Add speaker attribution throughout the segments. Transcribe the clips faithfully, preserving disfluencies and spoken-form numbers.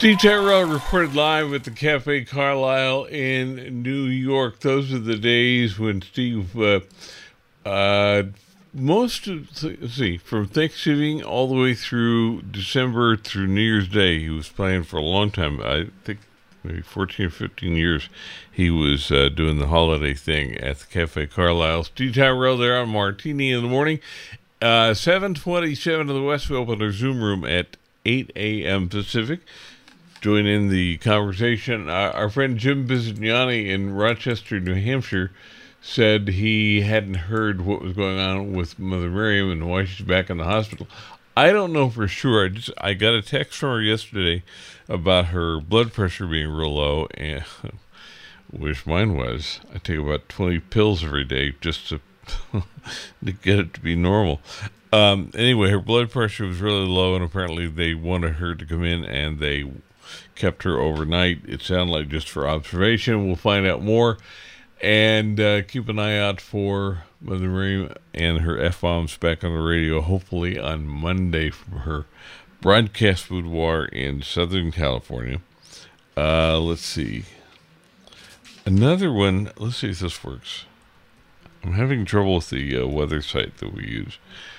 Speaker 1: Steve Tyrell reported live at the Cafe Carlisle in New York. Those are the days when Steve, uh, uh, most of, let's see, from Thanksgiving all the way through December through New Year's Day, he was playing for a long time. I think maybe fourteen or fifteen years he was uh, doing the holiday thing at the Cafe Carlisle. Steve Tyrell there on Martini in the Morning. Uh, seven twenty-seven to the West. We opened our Zoom room at eight a.m. Pacific. Join in the conversation. Uh, our friend Jim Bizignani in Rochester, New Hampshire, said he hadn't heard what was going on with Mother Miriam and why she's back in the hospital. I don't know for sure. I just I got a text from her yesterday about her blood pressure being real low, and wish mine was. I take about twenty pills every day just to to get it to be normal. Um, anyway, her blood pressure was really low, and apparently they wanted her to come in, and they kept her overnight. It sounded like just for observation. We'll find out more, and uh, keep an eye out for Mother Miriam and her F-bombs back on the radio, hopefully on Monday from her broadcast boudoir in Southern California. Uh, let's see. Another one, let's see if this works. I'm having trouble with the uh, weather site that we use.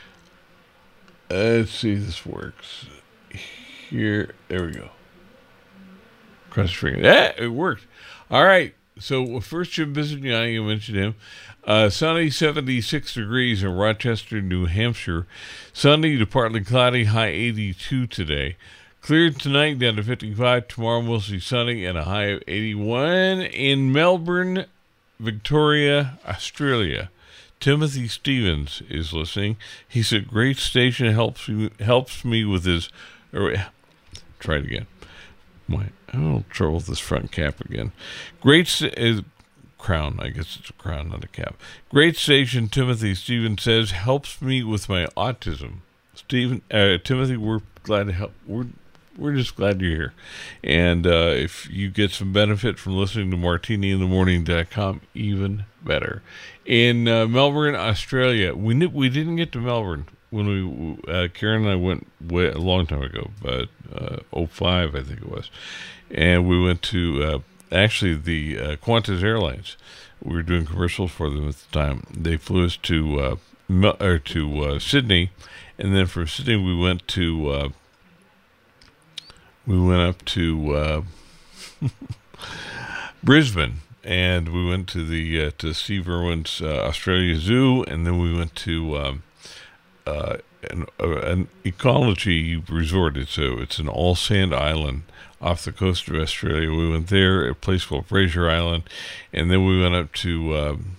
Speaker 1: Uh, let's see if this works. Here, there we go. Cross screen. Yeah, it worked. All right. So first, Jim Bizignani, you mentioned him. Uh, sunny, seventy-six degrees in Rochester, New Hampshire. Sunny to partly cloudy, high eighty-two today. Cleared tonight, down to fifty-five. Tomorrow, mostly sunny and a high of eighty-one. In Melbourne, Victoria, Australia, Timothy Stevens is listening. He said, great station, helps me, helps me with his... Or, try it again. My, I'm a little trouble with this front cap again. Great uh, crown, I guess it's a crown, not a cap. Great station, Timothy Stevens says, helps me with my autism. Stephen, uh, Timothy, we're glad to help. We're we're just glad you're here. And uh, if you get some benefit from listening to martini in the morning dot com, even better. In uh, Melbourne, Australia, we knew, we didn't get to Melbourne when we uh, Karen and I went way, a long time ago, but uh, oh five I think it was, and we went to uh, actually the uh, Qantas Airlines. We were doing commercials for them at the time. They flew us to uh, Mel- or to uh, Sydney, and then from Sydney we went to uh, we went up to uh, Brisbane, and we went to the uh, to Steve Irwin's uh, Australia Zoo, and then we went to um, uh, an, uh, an ecology resort. It's a, it's an all sand island off the coast of Australia. We went there, a place called Fraser Island, and then we went up to um,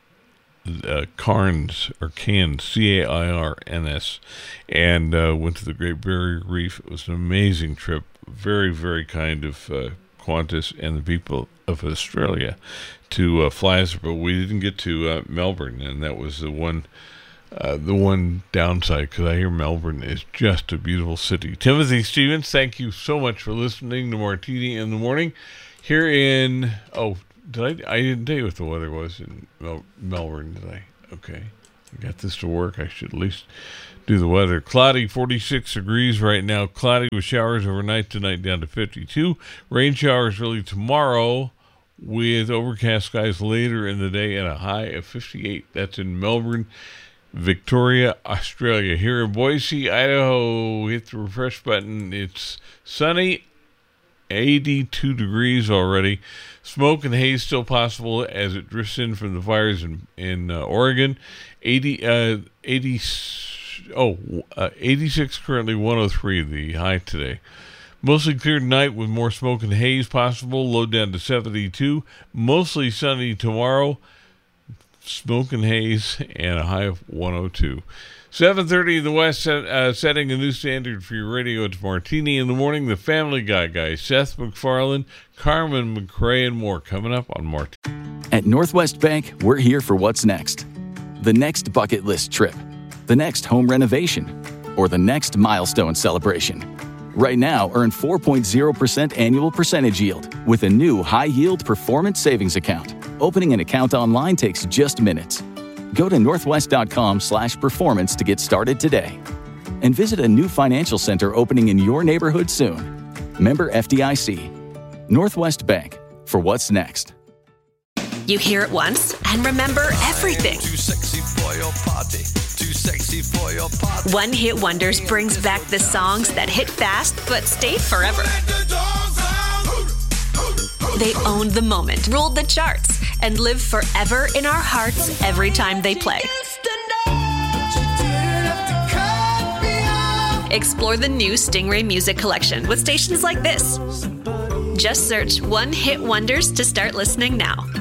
Speaker 1: uh, Cairns, or Cairns, C A I R N S, and uh, went to the Great Barrier Reef. It was an amazing trip. Very, very kind of uh, Qantas and the people of Australia to uh, fly us, but we didn't get to uh, Melbourne, and that was the one uh, the one downside, because I hear Melbourne is just a beautiful city. Timothy Stevens, thank you so much for listening to Martini in the Morning. Here in, oh, did I, I didn't tell you what the weather was in Mel- Melbourne, did I? Okay, I got this to work. I should at least do the weather. Cloudy, forty-six degrees right now. Cloudy with showers overnight tonight, down to fifty-two. Rain showers really tomorrow with overcast skies later in the day and a high of fifty-eight. That's in Melbourne, Victoria, Australia. Here in Boise, Idaho, hit the refresh button. It's sunny, eighty-two degrees already. Smoke and haze still possible as it drifts in from the fires in, in uh, Oregon. eighty, uh, eighty Oh, uh, eighty-six currently, one oh three the high today. Mostly clear tonight with more smoke and haze possible. Low down to seventy-two. Mostly sunny tomorrow. Smoke and haze and a high of one oh two. seven thirty in the West, set, uh, setting a new standard for your radio. It's Martini in the Morning. The Family Guy guy, Seth MacFarlane, Carmen McRae, and more coming up on Martini.
Speaker 2: At Northwest Bank, we're here for what's next. The next bucket list trip. The next home renovation, or the next milestone celebration. Right now, earn four point zero percent annual percentage yield with a new high-yield performance savings account. Opening an account online takes just minutes. Go to northwest.com slash performance to get started today. And visit a new financial center opening in your neighborhood soon. Member F D I C. Northwest Bank, for what's next.
Speaker 3: You hear it once and remember everything.
Speaker 4: Too sexy for your party. Too sexy for your party.
Speaker 3: One Hit Wonders brings back the songs that hit fast but stayed forever. They owned the moment, ruled the charts, and live forever in our hearts every time they play. Explore the new Stingray Music Collection with stations like this. Just search One Hit Wonders to start listening now.